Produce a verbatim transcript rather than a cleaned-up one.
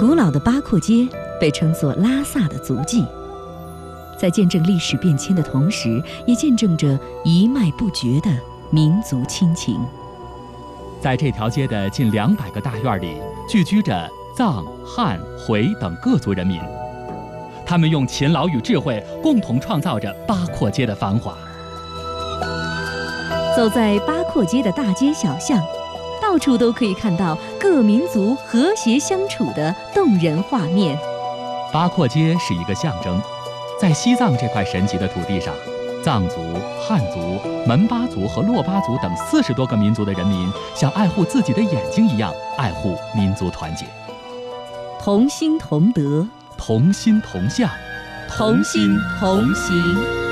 古老的八廓街被称作拉萨的足迹，在见证历史变迁的同时，也见证着一脉不绝的民族亲情。 在这条街的近两百个大院里，聚居着藏、汉、回等各族人民，他们用勤劳与智慧共同创造着八廓街的繁华。 走在八廓街的大街小巷，到处都可以看到各民族和谐相处的动人画面。 八廓街是一个象征，在西藏这块神奇的土地上，藏族、汉族、门巴族和珞巴族等四十多个民族的人民，像爱护自己的眼睛一样爱护民族团结， 同心同德， 同心同向， 同心同行。